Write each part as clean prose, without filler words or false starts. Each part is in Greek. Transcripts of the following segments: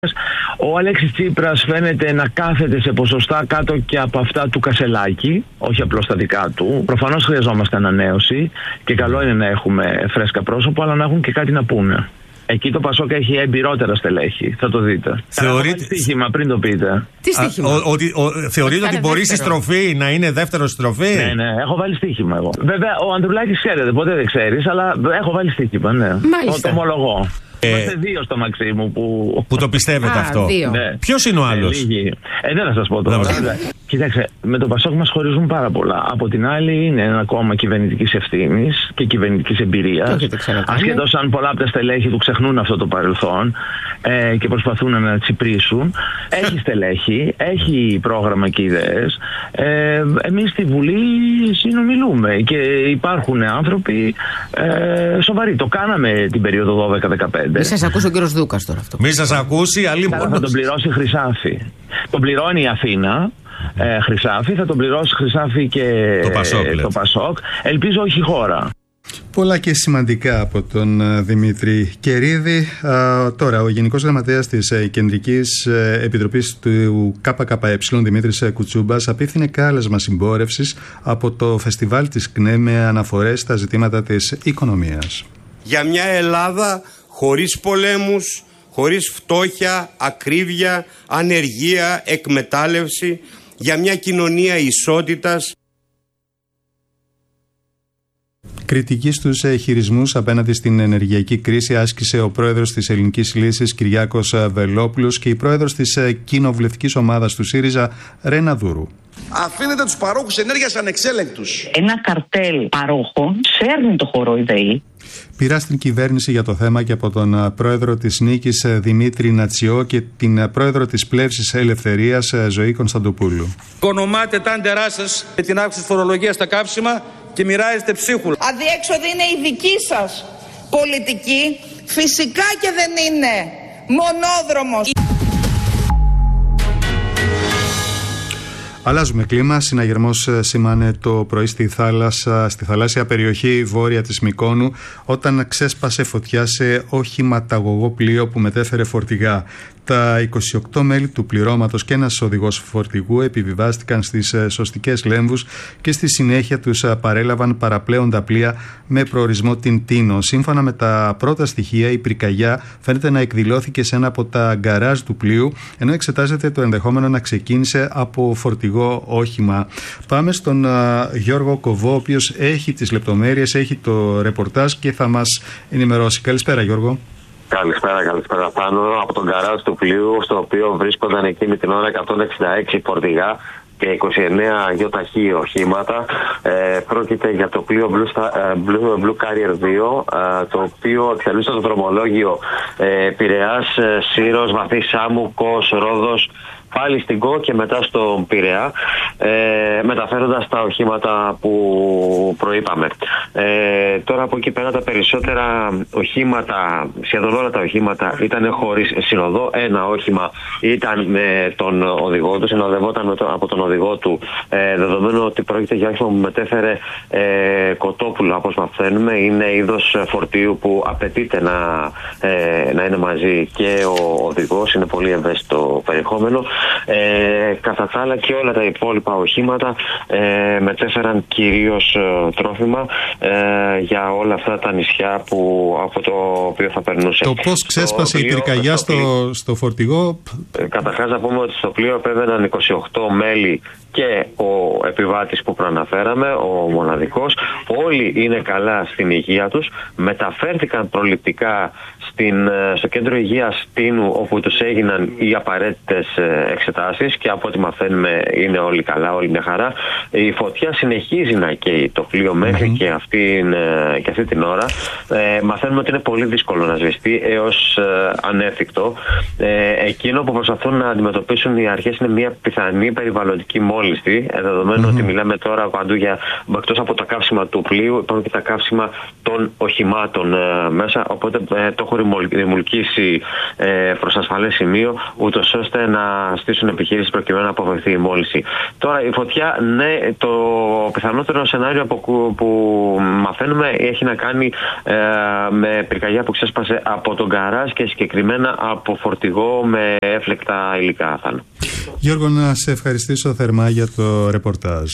Ο Αλέξης Τσίπρας φαίνεται να κάθεται σε ποσοστά κάτω και από αυτά του Κασελάκη, όχι απλώς τα δικά του. Προφανώς χρειαζόμαστε ανανέωση και καλό είναι να έχουμε φρέσκα πρόσωπα, αλλά να έχουν και κάτι να πούνε. Εκεί το Πασόκ έχει εμπειρότερα στελέχη. Θα το δείτε. Θεωρείτε στοίχημα πριν το πείτε. Τι στοίχημα? Θεωρείτε ότι μπορεί στη στροφή να είναι δεύτερο στροφή? Ναι, έχω βάλει στοίχημα εγώ. Βέβαια, ο Ανδρουλάκης ξέρετε, ποτέ δεν ξέρεις, αλλά έχω βάλει στοίχημα, ναι. Μάλιστα. Το ομολογώ. Είμαστε δύο στο Μαξίμου που το πιστεύετε αυτό. Ναι. Ποιος είναι ο άλλος? Δεν θα σας πω τώρα. Κοίταξε, με τον Πασόκ μας χωρίζουν πάρα πολλά. Από την άλλη, είναι ένα κόμμα κυβερνητικής ευθύνης και κυβερνητικής εμπειρίας. Ασχετώς αν πολλά από τα στελέχη του ξεχνούν αυτό το παρελθόν και προσπαθούν να τσιπρίσουν. Έχει στελέχη, έχει πρόγραμμα και ιδέες. Εμείς στη Βουλή συνομιλούμε και υπάρχουν άνθρωποι σοβαροί. Το κάναμε την περίοδο 12-15. Μη σας ακούσει ο κύριος Δούκας τώρα αυτό. Μη σας ακούσει, θα τον πληρώσει Χρυσάφι. Τον πληρώνει η Αθήνα. Χρυσάφι, θα τον πληρώσει Χρυσάφι και το Πασόκ. Ελπίζω όχι η χώρα. Πολλά και σημαντικά από τον Δημήτρη Κερίδη. Τώρα, ο Γενικός Γραμματέας της Κεντρικής Επιτροπής του ΚΚΕ, Δημήτρης Κουτσούμπας, απίφθινε κάλεσμα συμπόρευσης από το φεστιβάλ της ΚΝΕ με αναφορές στα ζητήματα της οικονομίας. Για μια Ελλάδα χωρίς πολέμους, χωρίς φτώχεια, ακρίβεια, ανεργία, εκμετάλλευση, για μια κοινωνία ισότητας. Κριτική στους χειρισμούς απέναντι στην ενεργειακή κρίση άσκησε ο πρόεδρος της Ελληνικής Λύσης Κυριάκος Βελόπουλος και η πρόεδρος της κοινοβουλευτικής ομάδας του ΣΥΡΙΖΑ Ρένα Δούρου. Αφήνετε τους παρόχους ενέργειας ανεξέλεγκτους. Ένα καρτέλ παρόχων σέρνει το χώρο ΙΔΕΗ. Πειρά στην κυβέρνηση για το θέμα και από τον πρόεδρο της Νίκης Δημήτρη Νατσιό και την πρόεδρο της Πλεύσης Ελευθερίας Ζωή Κωνσταντοπούλου. Οικονομάτε τα άντερά σας με την αύξηση φορολογίας στα καύσιμα και μοιράζεστε ψίχουλα. Αδιέξοδη είναι η δική σας πολιτική. Φυσικά και δεν είναι μονόδρομος. Αλλάζουμε κλίμα. Συναγερμός σήμανε το πρωί στη θαλάσσια περιοχή βόρεια της Μυκόνου όταν ξέσπασε φωτιά σε οχηματαγωγό πλοίο που μετέφερε φορτηγά. Τα 28 μέλη του πληρώματος και ένας οδηγός φορτηγού επιβιβάστηκαν στις σωστικές λέμβους και στη συνέχεια τους παρέλαβαν παραπλέοντα πλοία με προορισμό την Τίνο. Σύμφωνα με τα πρώτα στοιχεία, η πυρκαγιά φαίνεται να εκδηλώθηκε σε ένα από τα γκαράζ του πλοίου, ενώ εξετάζεται το ενδεχόμενο να ξεκίνησε από φορτηγό όχημα. Πάμε στον Γιώργο Κοβό, ο οποίος έχει τις λεπτομέρειες, έχει το ρεπορτάζ και θα μας ενημερώσει. Καλησπέρα, Γιώργο. Καλησπέρα πάνω από τον γκαράζ του πλοίου, στο οποίο βρίσκονταν εκείνη την ώρα 166 φορτηγά και 29 γιοταχή οχήματα. Πρόκειται για το πλοίο Blue Carrier 2, το οποίο εκτελούσε το δρομολόγιο Πειραιάς, Σύρος, Βαθύ Σάμου, Κος, Ρόδος, πάλι στην ΚΟ και μετά στον Πειραιά, μεταφέροντας τα οχήματα που προείπαμε. Τώρα από εκεί πέρα τα περισσότερα οχήματα, σχεδόν όλα τα οχήματα ήταν χωρίς συνοδό. Ένα όχημα ήταν με τον οδηγό του, συνοδευόταν από τον οδηγό του, δεδομένου ότι πρόκειται για όχημα που μετέφερε κοτόπουλα, όπως μαθαίνουμε. Είναι είδος φορτίου που απαιτείται να είναι μαζί και ο οδηγός, είναι πολύ ευαίσθητο περιεχόμενο. Κατά τα άλλα και όλα τα υπόλοιπα οχήματα μετέφεραν κυρίως τρόφιμα για όλα αυτά τα νησιά από το οποίο θα περνούσε. Το πώς ξέσπασε η πυρκαγιά στο φορτηγό? Καταρχάς να πούμε ότι στο πλοίο επέβαιναν 28 μέλη και ο επιβάτης που προαναφέραμε, ο μοναδικός. Όλοι είναι καλά στην υγεία τους. Μεταφέρθηκαν προληπτικά στο κέντρο υγείας Τίνου, όπου τους έγιναν οι απαραίτητες εξετάσεις και από ό,τι μαθαίνουμε είναι όλοι καλά, όλοι μια χαρά. Η φωτιά συνεχίζει να καίει το πλοίο μέχρι και αυτή την ώρα. Μαθαίνουμε ότι είναι πολύ δύσκολο να σβηστεί έως ανέφικτο. Εκείνο που προσπαθούν να αντιμετωπίσουν οι αρχές είναι μια πιθανή περιβαλλοντική μόλυνση, δεδομένου ότι μιλάμε τώρα παντού εκτός από τα καύσιμα του πλοίου, υπάρχουν και τα καύσιμα των οχημάτων μέσα, οπότε το έχω ρημουλκίσει προς ασφαλές σημείο, ούτως ώστε να στήσουν επιχειρήσεις προκειμένου να αποφευθεί η μόλυνση. Τώρα, η φωτιά, ναι, το πιθανότερο σενάριο που μαθαίνουμε έχει να κάνει με πυρκαγιά που ξέσπασε από τον γκαράζ και συγκεκριμένα από φορτηγό με έφλεκτα υλικά. Γιώργο, να σε ευχαριστήσω θερμά για το ρεπορτάζ.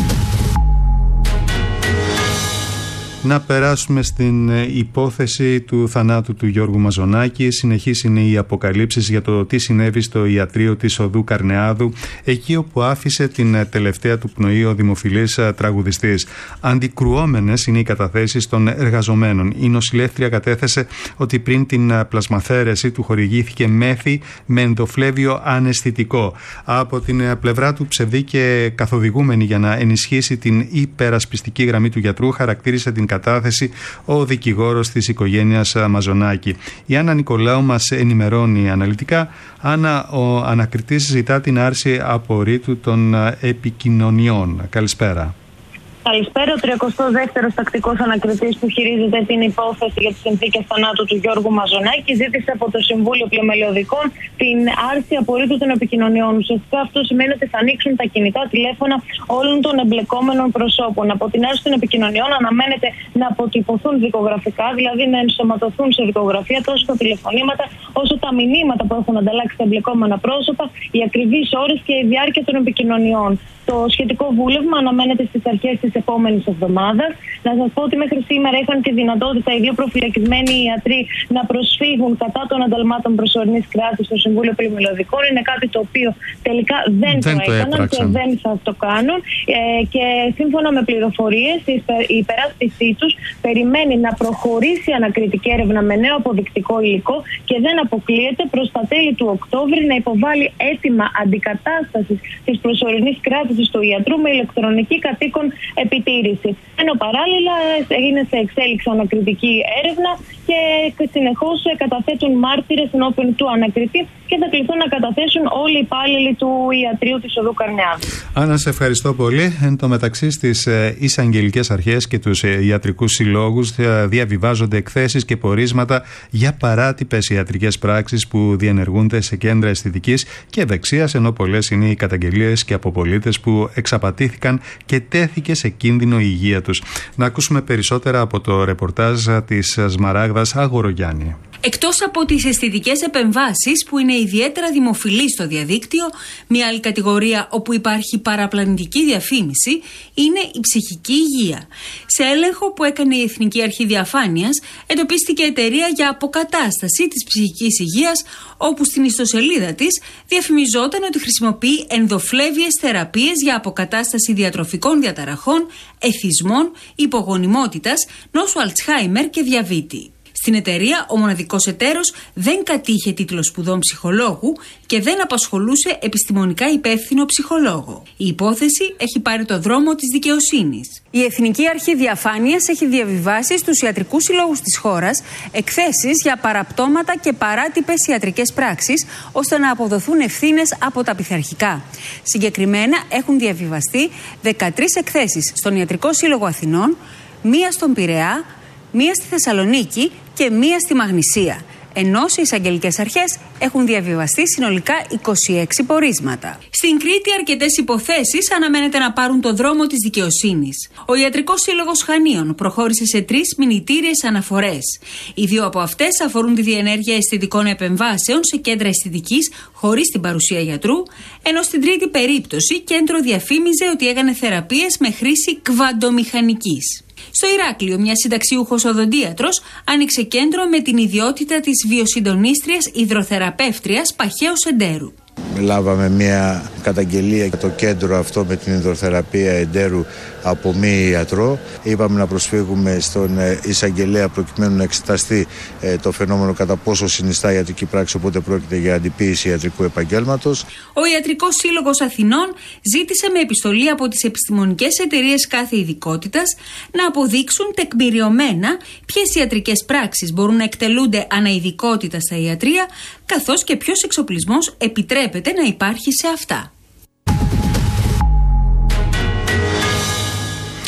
Να περάσουμε στην υπόθεση του θανάτου του Γιώργου Μαζονάκη. Συνεχής είναι οι αποκαλύψεις για το τι συνέβη στο ιατρείο της οδού Καρνεάδου, εκεί όπου άφησε την τελευταία του πνοή ο δημοφιλής τραγουδιστής. Αντικρουόμενες είναι οι καταθέσεις των εργαζομένων. Η νοσηλεύτρια κατέθεσε ότι πριν την πλασμαθέρεση του χορηγήθηκε μέθη με ενδοφλέβιο αναισθητικό. Από την πλευρά του, ψευδή καθοδηγούμενη για να ενισχύσει την υπερασπιστική γραμμή του γιατρού, χαρακτήρισε την κατάθεση ο δικηγόρος της οικογένειας Μαζονάκη. Η Άννα Νικολάου μας ενημερώνει αναλυτικά. Άννα, ο ανακριτής ζητά την άρση απορρίτου των επικοινωνιών. Καλησπέρα. Καλησπέρα. Ο 32ος τακτικός ανακριτής που χειρίζεται την υπόθεση για τις συνθήκες θανάτου του Γιώργου Μαζονάκη ζήτησε από το Συμβούλιο Πλημελιωδικών την άρση απορρίτου των επικοινωνιών. Ουσιαστικά αυτό σημαίνει ότι θα ανοίξουν τα κινητά τηλέφωνα όλων των εμπλεκόμενων προσώπων. Από την άρση των επικοινωνιών αναμένεται να αποτυπωθούν δικογραφικά, δηλαδή να ενσωματωθούν σε δικογραφία τόσο τα τηλεφωνήματα όσο τα μηνύματα που έχουν ανταλλάξει τα εμπλεκόμενα πρόσωπα, οι ακριβείς ώρες και η διάρκεια των επικοινωνιών. Το σχετικό βούλευμα αναμένεται στις αρχές της επόμενης εβδομάδας. Να σας πω ότι μέχρι σήμερα είχαν τη δυνατότητα οι δύο προφυλακισμένοι ιατροί να προσφύγουν κατά των ανταλμάτων προσωρινής κράτησης στο Συμβούλιο Πλημελιωδικών. Είναι κάτι το οποίο τελικά δεν το έκαναν και δεν θα το κάνουν. Και σύμφωνα με πληροφορίες, η υπεράσπισή τους περιμένει να προχωρήσει η ανακριτική έρευνα με νέο αποδεικτικό υλικό και δεν αποκλείεται προς τα τέλη του Οκτώβρη να υποβάλει αίτημα αντικατάστασης της προσωρινής κράτησης του ιατρού με ηλεκτρονική κατοίκον επιτήρηση. Ενώ παράλληλα έγινε σε εξέλιξη ανακριτική έρευνα και συνεχώς καταθέτουν μάρτυρες ενώπιον του ανακριτή και θα κληθούν να καταθέσουν όλοι οι υπάλληλοι του ιατρείου της οδού Καρνεάδου. Άννα, σε ευχαριστώ πολύ. Εν τω μεταξύ, στις εισαγγελικές αρχές και τους ιατρικούς συλλόγους διαβιβάζονται εκθέσεις και πορίσματα για παράτυπες ιατρικές πράξεις που διενεργούνται σε κέντρα αισθητικής και ευεξίας, ενώ πολλές είναι οι καταγγελίες και από πολίτες που εξαπατήθηκαν και τέθηκε σε κίνδυνο η υγεία τους. Να ακούσουμε περισσότερα από το ρεπορτάζ της Σμαράγδας Αγορογιάννη. Εκτός από τις αισθητικές επεμβάσεις που είναι ιδιαίτερα δημοφιλείς στο διαδίκτυο, μια άλλη κατηγορία όπου υπάρχει παραπλανητική διαφήμιση είναι η ψυχική υγεία. Σε έλεγχο που έκανε η Εθνική Αρχή Διαφάνειας, εντοπίστηκε εταιρεία για αποκατάσταση της ψυχικής υγείας, όπου στην ιστοσελίδα της διαφημιζόταν ότι χρησιμοποιεί ενδοφλέβιες θεραπείες για αποκατάσταση διατροφικών διαταραχών, εθισμών, υπογονιμότητας, νόσου Αλτσχάιμερ και διαβήτη. Στην εταιρεία, ο μοναδικός εταίρος δεν κατήχε τίτλο σπουδών ψυχολόγου και δεν απασχολούσε επιστημονικά υπεύθυνο ψυχολόγο. Η υπόθεση έχει πάρει το δρόμο της δικαιοσύνης. Η Εθνική Αρχή Διαφάνειας έχει διαβιβάσει στους ιατρικούς συλλόγους της χώρας εκθέσεις για παραπτώματα και παράτυπες ιατρικές πράξεις, ώστε να αποδοθούν ευθύνες από τα πειθαρχικά. Συγκεκριμένα έχουν διαβιβαστεί 13 εκθέσεις στον Ιατρικό Σύλλογο Αθηνών, μία στον Πειραιά, μία στη Θεσσαλονίκη και μία στη Μαγνησία. Ενώ σε εισαγγελικές αρχές έχουν διαβιβαστεί συνολικά 26 πορίσματα. Στην Κρήτη, αρκετές υποθέσεις αναμένεται να πάρουν το δρόμο της δικαιοσύνης. Ο Ιατρικός Σύλλογος Χανίων προχώρησε σε 3 μηνυτήριες αναφορές. Οι 2 από αυτές αφορούν τη διενέργεια αισθητικών επεμβάσεων σε κέντρα αισθητικής χωρίς την παρουσία γιατρού, ενώ στην τρίτη περίπτωση κέντρο διαφήμιζε ότι έκανε θεραπείες με χρήση κβαντομηχανικής. Στο Ηράκλειο, μια συνταξιούχος οδοντίατρος άνοιξε κέντρο με την ιδιότητα της βιοσυντονίστριας υδροθεραπεύτριας Παχαίος Εντέρου. Λάβαμε μια καταγγελία για το κέντρο αυτό με την υδροθεραπεία εντέρου από μη ιατρό. Είπαμε να προσφύγουμε στον εισαγγελέα προκειμένου να εξεταστεί το φαινόμενο κατά πόσο συνιστά ιατρική πράξη, οπότε πρόκειται για αντιποίηση ιατρικού επαγγέλματος. Ο Ιατρικός Σύλλογος Αθηνών ζήτησε με επιστολή από τις επιστημονικές εταιρείες κάθε ειδικότητας να αποδείξουν τεκμηριωμένα ποιες ιατρικές πράξεις μπορούν να εκτελούνται αναειδικότητα στα ιατρεία, καθώς και ποιος εξοπλισμός επιτρέπεται να υπάρχει σε αυτά.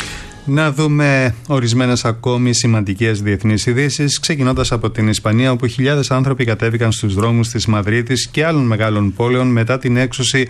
Να δούμε ορισμένες ακόμη σημαντικές διεθνείς ειδήσεις, ξεκινώντας από την Ισπανία, όπου χιλιάδες άνθρωποι κατέβηκαν στους δρόμους της Μαδρίτης και άλλων μεγάλων πόλεων μετά την έξωση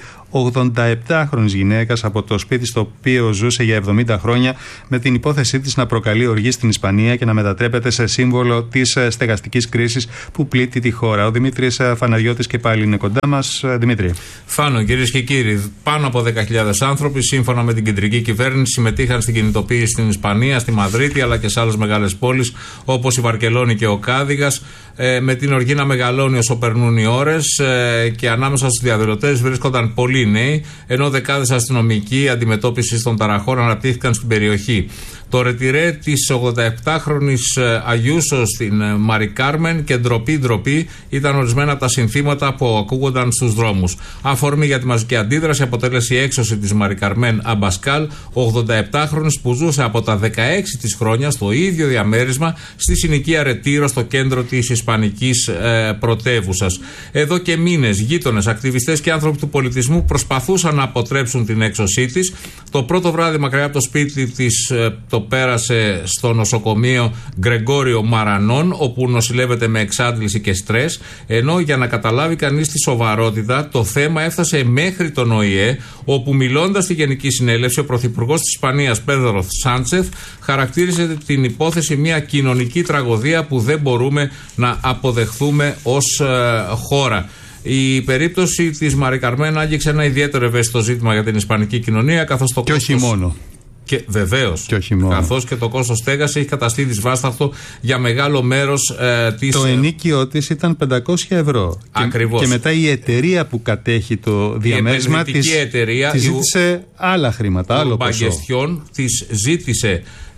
87χρονης γυναίκας από το σπίτι στο οποίο ζούσε για 70 χρόνια, με την υπόθεσή της να προκαλεί οργή στην Ισπανία και να μετατρέπεται σε σύμβολο της στεγαστικής κρίσης που πλήττει τη χώρα. Ο Δημήτρης Φαναριώτης και πάλι είναι κοντά μας. Δημήτρη. Φάνο, κυρίες και κύριοι, πάνω από 10.000 άνθρωποι, σύμφωνα με την κεντρική κυβέρνηση, συμμετείχαν στην κινητοποίηση στην Ισπανία, στη Μαδρίτη αλλά και σε άλλες μεγάλες πόλεις όπως η Βαρκελόνη και ο Κάδιγας, με την οργή να μεγαλώνει όσο περνούν οι ώρες, και ανάμεσα στους διαδηλωτές βρίσκονταν πολλοί νέοι, ενώ δεκάδες αστυνομικοί αντιμετώπισης των ταραχών αναπτύχθηκαν στην περιοχή. Το ρετυρέ της 87χρονης Αγιούσο στην Μαρι Κάρμεν και ντροπή ήταν ορισμένα από τα συνθήματα που ακούγονταν στους δρόμους. Αφορμή για τη μαζική αντίδραση αποτέλεσε η έξωση της Μαρι Καρμέν Αμπασκάλ, 87χρονης που ζούσε από τα 16 της χρόνια στο ίδιο διαμέρισμα στη συνοικία Ρετύρο στο κέντρο της ισπανικής πρωτεύουσας. Εδώ και μήνες γείτονες, ακτιβιστές και άνθρωποι του πολιτισμού προσπαθούσαν να αποτρέψουν την έξωσή της. Το πρώτο βράδυ μακριά από το σπίτι της το πέρασε στο νοσοκομείο Γκρεγόριο Μαρανών, όπου νοσηλεύεται με εξάντληση και στρες, ενώ για να καταλάβει κανείς τη σοβαρότητα το θέμα έφτασε μέχρι τον ΟΗΕ, όπου μιλώντας στη Γενική Συνέλευση ο Πρωθυπουργός της Ισπανίας Πέδρο Σάντσεθ χαρακτήρισε την υπόθεση μια κοινωνική τραγωδία που δεν μπορούμε να αποδεχθούμε ως χώρα. Η περίπτωση της Μαρι Καρμέν άγγιξε ένα ιδιαίτερο ευαίσθητο ζήτημα για την ισπανική κοινωνία, καθώς το κόστος... όχι μόνο. Και βεβαίως, καθώς και το κόστος στέγασης έχει καταστεί δυσβάσταχτο για μεγάλο μέρος της... Το ενοίκιο της ήταν 500 ευρώ. Ακριβώς. Και μετά η εταιρεία που κατέχει το διαμέρισμα της ζήτησε άλλα χρήματα, άλλο ποσό. Της ζήτησε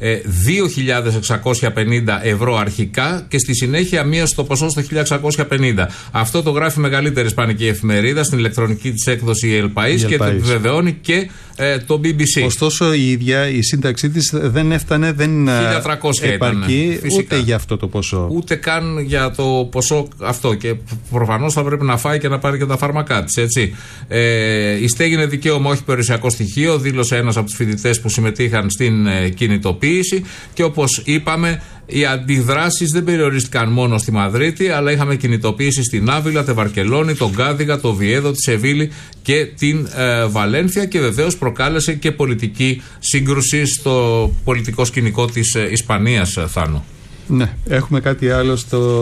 2.650 ευρώ αρχικά και στη συνέχεια μείωσε το ποσό στο 1.650. Αυτό το γράφει μεγαλύτερη ισπανική εφημερίδα στην ηλεκτρονική της έκδοση η El País και το επιβεβαιώνει και το BBC. Ωστόσο η ίδια η σύνταξή της δεν έφτανε, δεν 1.300 επαρκεί ούτε για αυτό το ποσό. Ούτε καν για το ποσό αυτό, και προφανώς θα πρέπει να φάει και να πάρει και τα φάρμακά της, έτσι. Η στέγη είναι δικαίωμα, όχι περιουσιακό στοιχείο, δήλωσε ένας από τους φοιτητές που συμμετείχαν στην κινητοποίηση, και όπως είπαμε, οι αντιδράσεις δεν περιορίστηκαν μόνο στη Μαδρίτη, αλλά είχαμε κινητοποίηση στην Άβυλα, τη Βαρκελόνη, τον Κάδιγα, το Βιέδο, τη Σεβίλη και την Βαλένθια, και βεβαίως προκάλεσε και πολιτική σύγκρουση στο πολιτικό σκηνικό της Ισπανίας, Θάνο. Ναι, έχουμε κάτι άλλο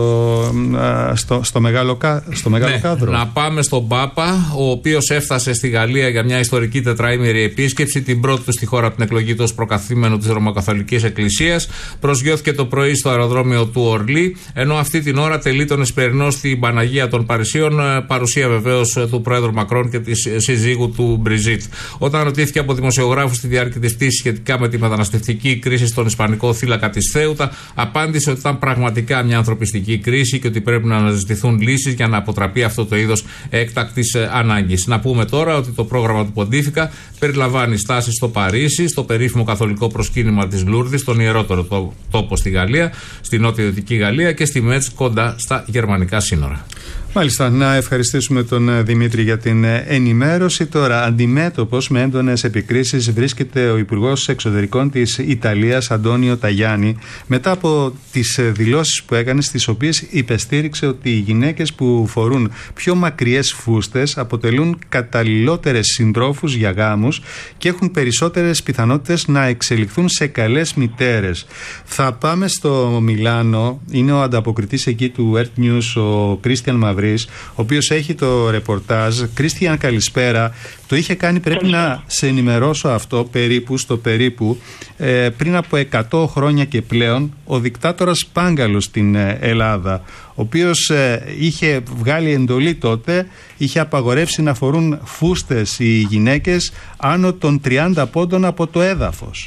στο μεγάλο κάδρο. Να πάμε στον Πάπα, ο οποίος έφτασε στη Γαλλία για μια ιστορική τετραήμερη επίσκεψη, την πρώτη του στη χώρα από την εκλογή του ως προκαθήμενο της Ρωμακαθολικής Εκκλησίας. Προσγειώθηκε το πρωί στο αεροδρόμιο του Ορλί, ενώ αυτή την ώρα τελεί τον Εσπερινό στην Παναγία των Παρισίων, παρουσία βεβαίως του Πρόεδρου Μακρόν και της συζύγου του Μπριζίτ. Όταν ρωτήθηκε από δημοσιογράφους στη διάρκεια της πτήσης σχετικά με τη μεταναστευτική κρίση στον Ισπανικό θύλακα της Θέουτα, απάντησε ότι ήταν πραγματικά μια ανθρωπιστική κρίση και ότι πρέπει να αναζητηθούν λύσεις για να αποτραπεί αυτό το είδος έκτακτης ανάγκης. Να πούμε τώρα ότι το πρόγραμμα του Ποντίφικα περιλαμβάνει στάσεις στο Παρίσι, στο περίφημο καθολικό προσκύνημα της Λούρδης, τον ιερότερο τόπο στη Γαλλία, στη νότιο-δυτική Γαλλία, και στη Μέτς κοντά στα γερμανικά σύνορα. Μάλιστα, να ευχαριστήσουμε τον Δημήτρη για την ενημέρωση. Τώρα, αντιμέτωπος με έντονες επικρίσεις βρίσκεται ο Υπουργός Εξωτερικών της Ιταλίας, Αντώνιο Ταγιάννη, μετά από τις δηλώσεις που έκανε, στις οποίες υπεστήριξε ότι οι γυναίκες που φορούν πιο μακριές φούστες αποτελούν καταλληλότερες συντρόφους για γάμους και έχουν περισσότερες πιθανότητες να εξελιχθούν σε καλές μητέρες. Θα πάμε στο Μιλάνο, είναι ο ανταποκριτής εκεί του Earth News, ο Κρίστιαν Μαυρής, ο οποίος έχει το ρεπορτάζ. Κρίστιαν, καλησπέρα. Το είχε κάνει, πρέπει να σε ενημερώσω αυτό, περίπου πριν από 100 χρόνια και πλέον, ο δικτάτορας Πάγκαλος στην Ελλάδα, ο οποίος είχε βγάλει εντολή τότε, είχε απαγορεύσει να φορούν φούστες οι γυναίκες άνω των 30 πόντων από το έδαφος.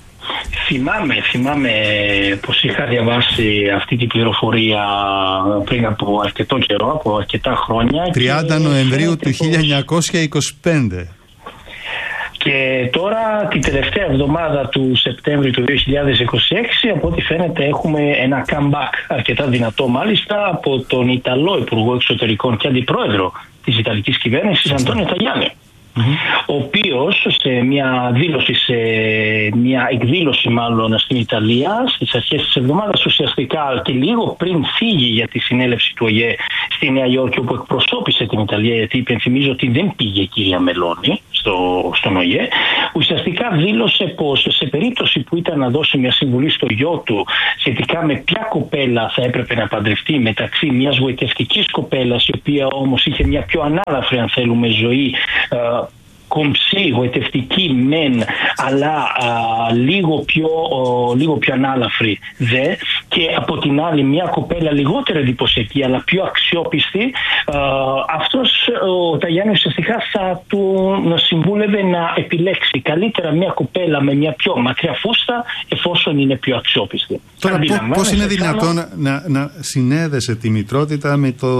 Θυμάμαι πως είχα διαβάσει αυτή την πληροφορία πριν από αρκετό καιρό, από αρκετά χρόνια. 30 Νοεμβρίου του 1925. Και τώρα την τελευταία εβδομάδα του Σεπτέμβριου του 2026, από ό,τι φαίνεται, έχουμε ένα comeback αρκετά δυνατό μάλιστα από τον Ιταλό Υπουργό Εξωτερικών και Αντιπρόεδρο της Ιταλικής Κυβέρνησης, Αντώνιο Ταγιάννη. ο οποίος σε μια δήλωση, σε μια εκδήλωση μάλλον στην Ιταλία στις αρχές της εβδομάδας, ουσιαστικά και λίγο πριν φύγει για τη συνέλευση του ΟΗΕ στη Νέα Υόρκη, όπου εκπροσώπησε την Ιταλία, γιατί υπενθυμίζω ότι δεν πήγε η κυρία Μελώνη στον ΟΗΕ, ουσιαστικά δήλωσε πως σε περίπτωση που ήταν να δώσει μια συμβουλή στο γιο του σχετικά με ποια κοπέλα θα έπρεπε να παντρευτεί μεταξύ μιας γοητευτικής κοπέλας, η οποία όμως είχε μια πιο ανάλαφρη, αν θέλουμε, ζωή, κομψή, γοητευτική μεν, αλλά λίγο πιο ανάλαφρη δε, και από την άλλη μια κοπέλα λιγότερο εντυπωσιακή αλλά πιο αξιόπιστη, αυτός ο Ταγιάννη ουσιαστικά θα του συμβούλευε να επιλέξει καλύτερα μια κοπέλα με μια πιο μακριά φούστα, εφόσον είναι πιο αξιόπιστη. Τώρα πώς είναι δυνατόν να συνέδεσε τη μητρότητα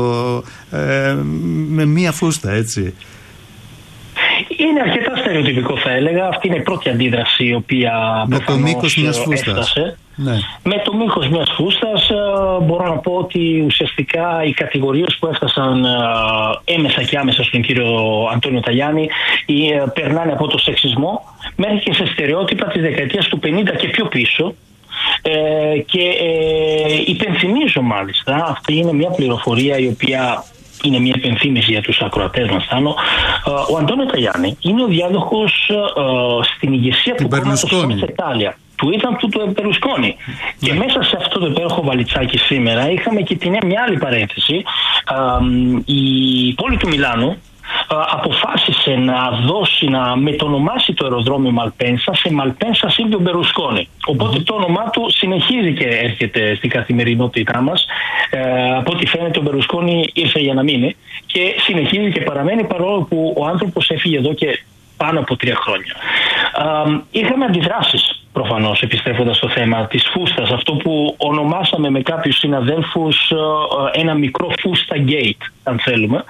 με μια φούστα, έτσι? Είναι αρκετά στερεοτυπικό, θα έλεγα. Αυτή είναι η πρώτη αντίδραση η οποία με το μήκος μιας φούστας. Ναι. Με το μήκος μιας φούστας μπορώ να πω ότι ουσιαστικά οι κατηγορίες που έφτασαν έμεσα και άμεσα στον κύριο Αντώνιο Ταγιάννη περνάνε από το σεξισμό μέχρι και σε στερεότυπα της δεκαετίας του 50 και πιο πίσω. Και υπενθυμίζω μάλιστα, αυτή είναι μια πληροφορία η οποία είναι μια υπενθύμηση για τους ακροατές μας, Θάνο. Ο Αντώνιο Ταγιάννη είναι ο διάδοχος στην ηγεσία του κόμματος Forza Italia. Του ήταν του Μπερλουσκόνη. Και μέσα σε αυτό το υπέροχο βαλιτσάκι σήμερα είχαμε και μια άλλη παρένθεση. Η πόλη του Μιλάνου αποφάσισε να μετονομάσει το αεροδρόμιο Μαλπένσα σε Μαλπένσα Σίλβιο Μπερλουσκόνη. Οπότε το όνομά του συνεχίζει και έρχεται στην καθημερινότητά μας. Από ό,τι φαίνεται ο Μπερλουσκόνη ήρθε για να μείνει και συνεχίζει και παραμένει, παρόλο που ο άνθρωπος έφυγε εδώ και πάνω από 3 χρόνια. Είχαμε αντιδράσεις προφανώς, επιστρέφοντας στο θέμα της φούστας, αυτό που ονομάσαμε με κάποιους συναδέλφους ένα μικρό φούστα gate, αν θέλουμε.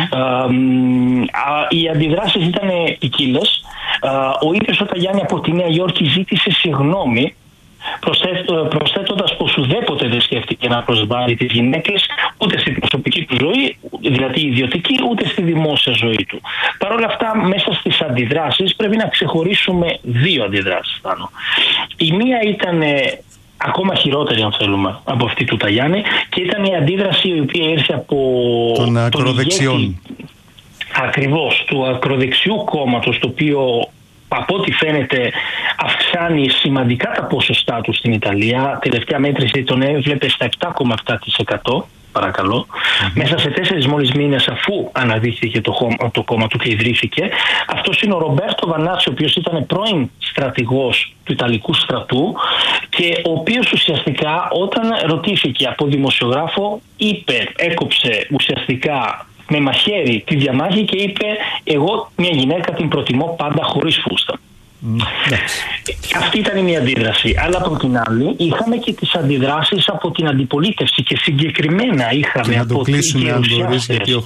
Οι αντιδράσεις ήταν ποικίλες. Ο ίδιος ο Ταγιάννη από τη Νέα Υόρκη ζήτησε συγγνώμη, προσθέτοντας πως ουδέποτε δεν σκέφτηκε να προσβάλλει τις γυναίκες ούτε στην προσωπική του ζωή, δηλαδή ιδιωτική, ούτε στη δημόσια ζωή του. Παρ' όλα αυτά, μέσα στις αντιδράσεις πρέπει να ξεχωρίσουμε 2 αντιδράσεις. Η μία ήταν ακόμα χειρότερη, αν θέλουμε, από αυτή του Ταγιάννη, και ήταν η αντίδραση η οποία ήρθε από των ακροδεξιών. Ακριβώς, του ακροδεξιού κόμματος, το οποίο από ό,τι φαίνεται αυξάνει σημαντικά τα ποσοστά του στην Ιταλία. Τελευταία μέτρηση τον έβλεπε στα 7,7%. Παρακαλώ. Μέσα σε 4 μόλις μήνες αφού αναδείχθηκε το κόμμα του και ιδρύθηκε. Αυτός είναι ο Ρομπέρτο Βανάτσι, ο οποίος ήταν πρώην στρατηγός του Ιταλικού στρατού και ο οποίος ουσιαστικά όταν ρωτήθηκε από δημοσιογράφο έκοψε ουσιαστικά με μαχαίρι τη διαμάχη και είπε: εγώ μια γυναίκα την προτιμώ πάντα χωρίς φούστα. Αυτή ήταν η μία αντίδραση. Αλλά από την άλλη είχαμε και τις αντιδράσεις από την αντιπολίτευση και συγκεκριμένα είχαμε από τις γερουσιάστρες.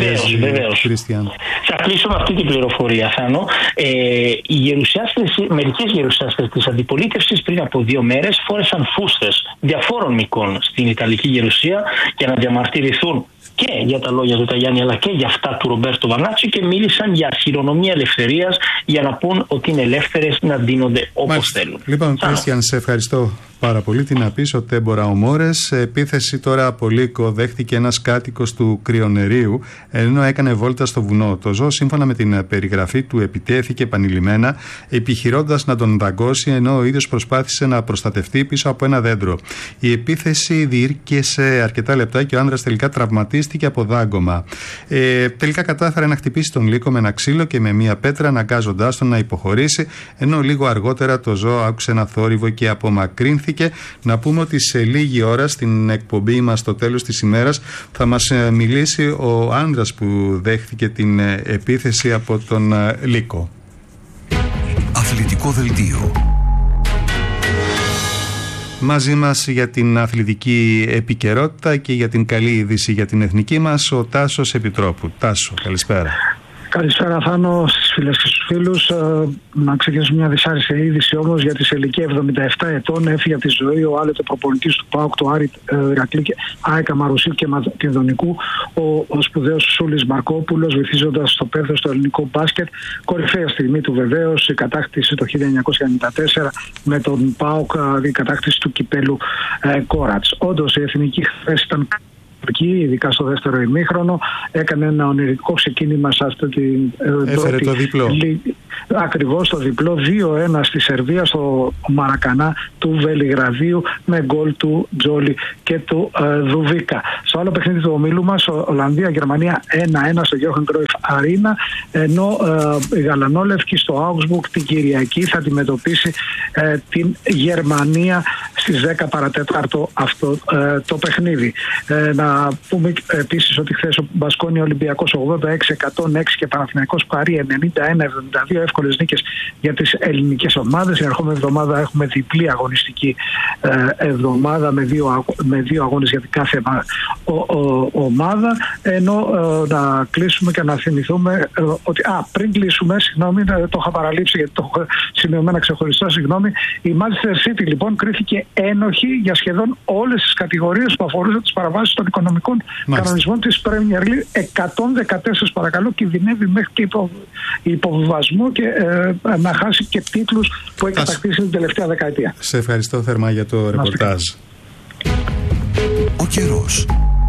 Θα κλείσω με αυτή την πληροφορία, Θάνο. Οι γερουσιάστρες, μερικές γερουσιάστρες της αντιπολίτευσης πριν από 2 μέρες φόρεσαν φούστες διαφόρων μηκών στην Ιταλική Γερουσία για να διαμαρτυρηθούν και για τα λόγια του Ταγιάννη αλλά και για αυτά του Ρομπέρτο Βανάτσι και μίλησαν για χειρονομία ελευθερίας, για να πούν ότι είναι ελεύθερες να ντύνονται όπως θέλουν. Λοιπόν, Κρίστιαν, σε ευχαριστώ πάρα πολύ. Τι να πεις, ο Τέμπορα Ομόρες. Επίθεση τώρα από Λύκο δέχτηκε ένας κάτοικος του Κρυονερίου ενώ έκανε βόλτα στο βουνό. Το ζώο, σύμφωνα με την περιγραφή του, επιτέθηκε επανειλημμένα, επιχειρώντας να τον δαγκώσει, ενώ ο ίδιος προσπάθησε να προστατευτεί πίσω από ένα δέντρο. Η επίθεση διήρκησε αρκετά λεπτά και ο άνδρας τελικά τραυματίστηκε από δάγκωμα. Τελικά κατάφερε να χτυπήσει τον Λύκο με ένα ξύλο και με μία πέτρα, αναγκάζοντάς τον να υποχωρήσει, ενώ λίγο αργότερα το ζώο άκουσε ένα θόρυβο και απομακρύνθηκε. Να πούμε ότι σε λίγη ώρα στην εκπομπή μας στο τέλος της ημέρας θα μας μιλήσει ο άνδρας που δέχθηκε την επίθεση από τον Λύκο. Αθλητικό δελτίο. Μαζί μας για την αθλητική επικαιρότητα και για την καλή είδηση για την εθνική μας, ο Τάσος Επιτρόπου. Τάσο, καλησπέρα. Καλησπέρα Θάνο, στις φίλες και στους φίλους. Να ξεκινήσουμε μια δυσάρεστη είδηση όμως γιατί σε ηλικία 77 ετών έφυγε από τη ζωή ο άλλοτε προπονητής του ΠΑΟΚ, του Άρη Ηρακλή και ΑΕΚ Μαρουσίου και Μακεδονικού, ο σπουδαίος Σούλης Μαρκόπουλος, βυθίζοντας στο πέδο στο ελληνικό μπάσκετ. Κορυφαία στιγμή του βεβαίως, η κατάκτηση το 1994 με τον ΠΑΟΚ, η κατάκτηση του κυπέλου Κόρατς. Όντως η εθνική χθες ήταν ειδικά στο δεύτερο ημίχρονο, έκανε ένα ονειρικό ξεκίνημα σε αυτή την έφερε το διπλό. Ακριβώς το διπλό, 2-1 στη Σερβία στο Μαρακανά του Βελιγραδίου με γκολ του Τζόλι και του Δουβίκα. Στο άλλο παιχνίδι του ομίλου μας, Ολλανδία-Γερμανία 1-1 στο Γιώχαν Κρόιφ Αρίνα, ενώ η Γαλανόλευκη στο Augsburg την Κυριακή θα αντιμετωπίσει την Γερμανία στις 10 παρατέταρτο αυτό το παιχνίδι. Να πούμε επίσης ότι χθες ο Μπασκόνια Ολυμπιακός 86-106 και Παναθηναϊκός Παρί 91-72, εύκολες νίκες για τις ελληνικές ομάδες. Η ερχόμενη εβδομάδα έχουμε διπλή αγωνιστική εβδομάδα με δύο αγώνες για την κάθε ομάδα. Ενώ να κλείσουμε και να θυμηθούμε ότι πριν κλείσουμε, συγγνώμη, το είχα παραλείψει γιατί το έχω σημειωμένα ξεχωριστά, συγγνώμη. Η Manchester City λοιπόν κρίθηκε ένοχη για σχεδόν όλες τις κατηγορίες που αφορούσαν τις παραβάσεις των οικονομικών κανονισμών της Premier League. 114 παρακαλώ, κινδυνεύει μέχρι και υποβιβασμό και να χάσει και τίτλους που έχει κατακτήσει την τελευταία δεκαετία. Σε ευχαριστώ θερμά για το ρεπορτάζ. Ο καιρός.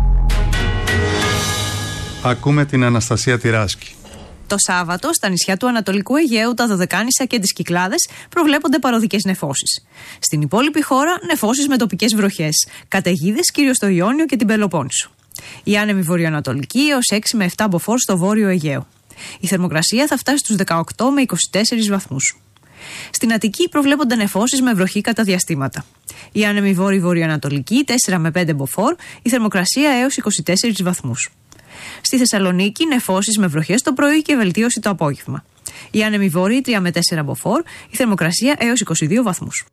Ακούμε την Αναστασία Τυράσκη. Το Σάββατο, στα νησιά του Ανατολικού Αιγαίου, τα Δωδεκάνησα και τις Κυκλάδες προβλέπονται παροδικές νεφώσεις. Στην υπόλοιπη χώρα, νεφώσεις με τοπικές βροχές. Καταιγίδες κυρίως στο Ιόνιο και την Πελοπόννησο. Η άνεμη βορειοανατολική έως 6 με 7 μποφόρ στο βόρειο Αιγαίο. Η θερμοκρασία θα φτάσει στους 18 με 24 βαθμούς. Στην Αττική προβλέπονται νεφώσεις με βροχή κατά διαστήματα. Η άνεμη βόρειο-βορειοανατολική 4 με 5 μποφόρ, η θερμοκρασία έως 24 βαθμούς. Στη Θεσσαλονίκη, νεφώσεις με βροχές το πρωί και βελτίωση το απόγευμα. Η άνεμη βόρειη 3 με 4 μποφόρ, η θερμοκρασία έως 22 βαθμούς.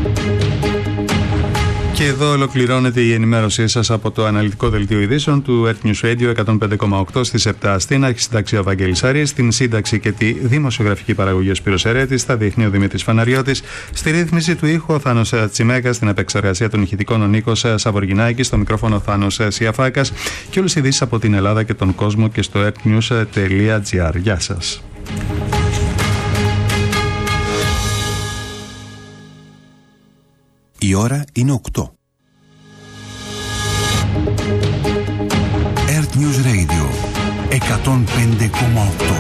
Και εδώ ολοκληρώνεται η ενημέρωσή σας από το αναλυτικό δελτίο ειδήσεων του Earth News Radio 105,8 στις 7. Στην αρχισυντάξη ο Βαγγέλης Άρης, στην σύνταξη και τη δημοσιογραφική παραγωγή ο Σπύρος Ερέτης, στα δείχνει ο Δημήτρης Φαναριώτης, στη ρύθμιση του ήχου ο Θάνος Τσιμέκας, στην επεξεργασία των ηχητικών ο Νίκος Σαβοργινάκης, στο μικρόφωνο ο Θάνος Σιαφάκας και όλες οι ειδήσεις από την Ελλάδα και τον κόσμο και στο earthnews.gr. Γεια σας. Η ώρα είναι 8. Earth News Radio 105,8.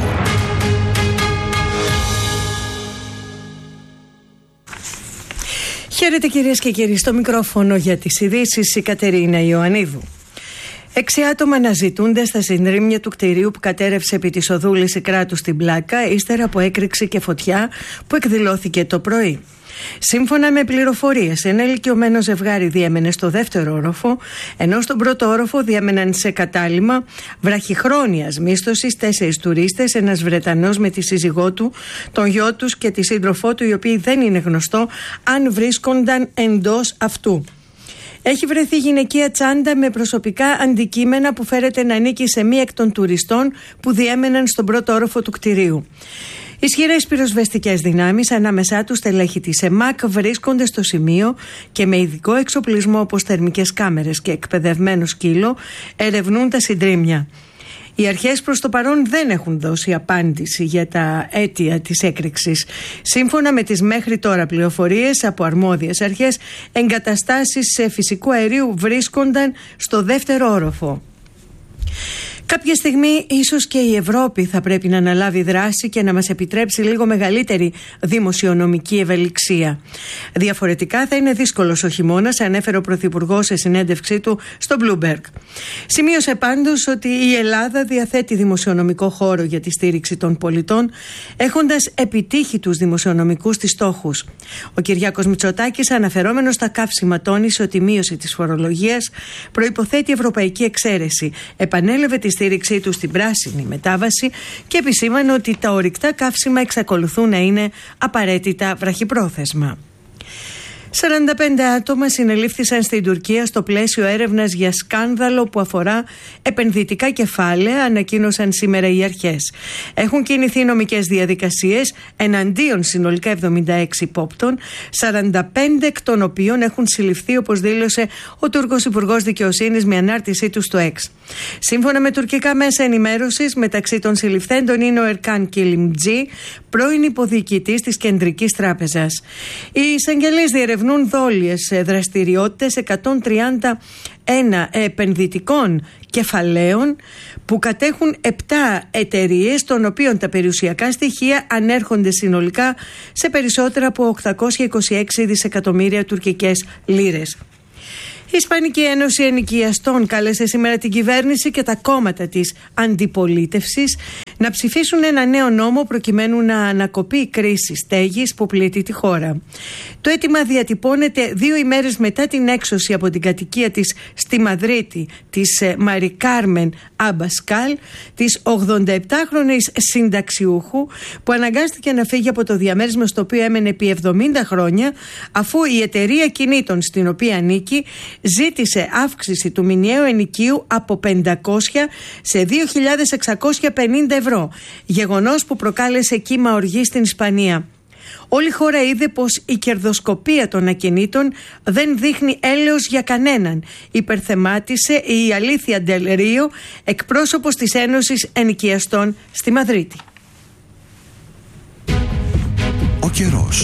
Χαίρετε κυρίες και κύριοι, στο μικρόφωνο για τις ειδήσεις η Κατερίνα Ιωαννίδου. 6 άτομα αναζητούνται στα συντρίμμια του κτηρίου που κατέρευσε επί της οδού Λυσικράτου στην Πλάκα, ύστερα από έκρηξη και φωτιά που εκδηλώθηκε το πρωί. Σύμφωνα με πληροφορίες, ένα ηλικιωμένο ζευγάρι διέμενε στο δεύτερο όροφο, ενώ στον πρώτο όροφο διέμεναν σε κατάλημα βραχυχρόνιας μίσθωσης 4 τουρίστες, ένας Βρετανός με τη σύζυγό του, τον γιο τους και τη σύντροφό του, οι οποίοι δεν είναι γνωστό αν βρίσκονταν εντός αυτού. Έχει βρεθεί γυναικεία τσάντα με προσωπικά αντικείμενα που φέρεται να ανήκει σε μία εκ των τουριστών που διέμεναν στον πρώτο όροφο του κτηρίου. Ισχυρές πυροσβεστικές δυνάμεις, ανάμεσά τους στελέχη της ΕΜΑΚ, βρίσκονται στο σημείο και με ειδικό εξοπλισμό όπως θερμικές κάμερες και εκπαιδευμένο σκύλο ερευνούν τα συντρίμμια. Οι αρχές προς το παρόν δεν έχουν δώσει απάντηση για τα αίτια της έκρηξης. Σύμφωνα με τις μέχρι τώρα πληροφορίες από αρμόδιες αρχές, εγκαταστάσεις σε φυσικού αερίου βρίσκονταν στο δεύτερο όροφο. Κάποια στιγμή ίσως και η Ευρώπη θα πρέπει να αναλάβει δράση και να μας επιτρέψει λίγο μεγαλύτερη δημοσιονομική ευελιξία. Διαφορετικά θα είναι δύσκολος ο χειμώνας, ανέφερε ο Πρωθυπουργός σε συνέντευξή του στο Bloomberg. Σημείωσε πάντως ότι η Ελλάδα διαθέτει δημοσιονομικό χώρο για τη στήριξη των πολιτών, έχοντας επιτύχει τους δημοσιονομικούς της στόχους. Ο Κυριάκος Μητσοτάκης, αναφερόμενος στα καύσιμα, τόνισε ότι η μείωση της φορολογίας προϋποθέτει ευρωπαϊκή εξαίρεση. Επανέλαβε τη στήριξή του στην πράσινη μετάβαση και επισήμανε ότι τα ορυκτά καύσιμα εξακολουθούν να είναι απαραίτητα βραχυπρόθεσμα. 45 άτομα συνελήφθησαν στην Τουρκία στο πλαίσιο έρευνας για σκάνδαλο που αφορά επενδυτικά κεφάλαια, ανακοίνωσαν σήμερα οι αρχές. Έχουν κινηθεί νομικές διαδικασίες εναντίον συνολικά 76 υπόπτων, 45 εκ των οποίων έχουν συλληφθεί, όπως δήλωσε ο Τούρκος Υπουργός Δικαιοσύνης με ανάρτησή του στο X. Σύμφωνα με τουρκικά μέσα ενημέρωσης, μεταξύ των συλληφθέντων είναι ο Ερκάν Κιλιμτζή, πρώην υποδιοικητής της Κεντρικής Τράπεζας. Οι εισαγγελείς διερευνούν δόλιες δραστηριότητες 131 επενδυτικών κεφαλαίων που κατέχουν 7 εταιρείες, των οποίων τα περιουσιακά στοιχεία ανέρχονται συνολικά σε περισσότερα από 826 δισεκατομμύρια τουρκικές λίρες. Η Ισπανική Ένωση Ενοικιαστών κάλεσε σήμερα την κυβέρνηση και τα κόμματα της αντιπολίτευσης να ψηφίσουν ένα νέο νόμο προκειμένου να ανακοπεί η κρίση στέγης που πλήττει τη χώρα. Το αίτημα διατυπώνεται 2 ημέρες μετά την έξωση από την κατοικία της στη Μαδρίτη της Μαρι Κάρμεν Αμπασκάλ, της 87χρονης συνταξιούχου που αναγκάστηκε να φύγει από το διαμέρισμα στο οποίο έμενε επί 70 χρόνια, αφού η εταιρεία κινήτων στην οποία ανήκει ζήτησε αύξηση του μηνιαίου ενοικίου από 500 σε 2.650 ευρώ, γεγονός που προκάλεσε κύμα οργής στην Ισπανία. Όλη η χώρα είδε πως η κερδοσκοπία των ακινήτων δεν δείχνει έλεος για κανέναν, υπερθεμάτισε η Αλήθεια Ντελ Ρίο, εκπρόσωπος της Ένωσης Ενοικιαστών στη Μαδρίτη. Ο καιρός.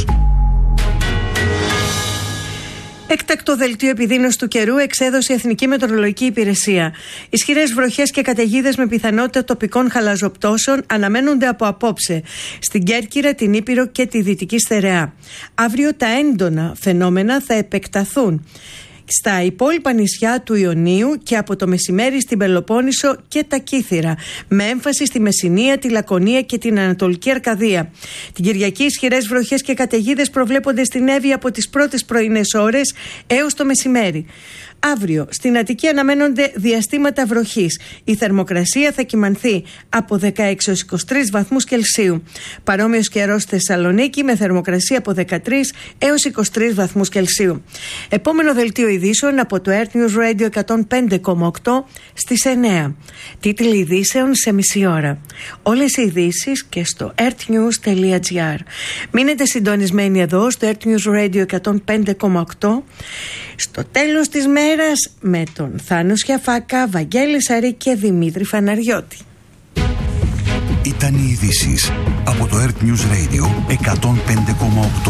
Έκτακτο δελτίο επιδείνωσης του καιρού εξέδωσε η Εθνική Μετεωρολογική Υπηρεσία. Ισχυρές βροχές και καταιγίδες με πιθανότητα τοπικών χαλαζοπτώσεων αναμένονται από απόψε στην Κέρκυρα, την Ήπειρο και τη Δυτική Στερεά. Αύριο τα έντονα φαινόμενα θα επεκταθούν στα υπόλοιπα νησιά του Ιωνίου και από το μεσημέρι στην Πελοπόννησο και τα Κύθυρα, με έμφαση στη Μεσσηνία, τη Λακωνία και την Ανατολική Αρκαδία. Την Κυριακή ισχυρές βροχές και καταιγίδες προβλέπονται στην Εύβοια από τις πρώτες πρωινές ώρες έως το μεσημέρι. Αύριο στην Αττική αναμένονται διαστήματα βροχής. Η θερμοκρασία θα κυμανθεί από 16 έως 23 βαθμούς Κελσίου. Παρόμοιος καιρός στη Θεσσαλονίκη με θερμοκρασία από 13 έως 23 βαθμούς Κελσίου. Επόμενο δελτίο ειδήσεων από το Earth News Radio 105,8 στις 9. Τίτλοι ειδήσεων σε μισή ώρα. Όλες οι ειδήσεις και στο earthnews.gr. Μείνετε συντονισμένοι εδώ στο Earth News Radio 105,8. Στο τέλος της μέρας με τον Θάνο Σιαφάκα, Βαγγέλη Σαρή και Δημήτρη Φαναριώτη. Ήταν οι ειδήσεις από το Earth News Radio 105,8.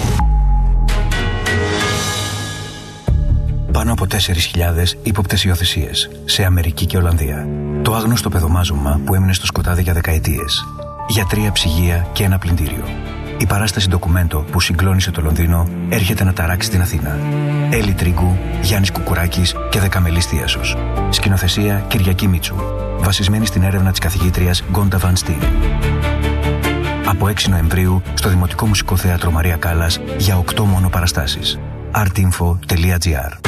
Πάνω από 4.000 ύποπτες υιοθεσίες σε Αμερική και Ολλανδία. Το άγνωστο παιδομάζωμα που έμεινε στο σκοτάδι για δεκαετίες. Γιατρία, ψυγεία και ένα πλυντήριο. Η παράσταση ντοκουμέντο που συγκλώνησε το Λονδίνο έρχεται να ταράξει την Αθήνα. Έλλη Τρίγκου, Γιάννης Κουκουράκης και Δεκαμελής Θίασος. Σκηνοθεσία Κυριακή Μίτσου. Βασισμένη στην έρευνα της καθηγήτριας Γκόντα Βαν Στίν. Από 6 Νοεμβρίου στο Δημοτικό Μουσικό Θέατρο Μαρία Κάλλας για 8 μόνο παραστάσεις. artinfo.gr.